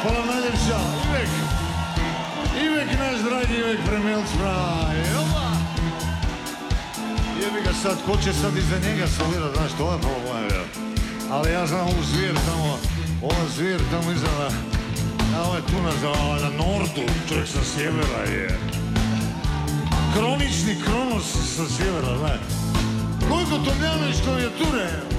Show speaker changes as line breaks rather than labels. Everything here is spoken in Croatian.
Hvala najljepša, Ivek naš dragi Ivek Premijelc pravi. Jebi ga sad, ko će sad iza njega solirat, znaš, to je problem, ja. Ali ja znam ovu zvijer tamo, ova zvijer tamo iza ovo je tu na nordu, čovjek sa sjevera je. Kronični Kronos sa sjevera, znaš. Gojko Tomljanović klavijature.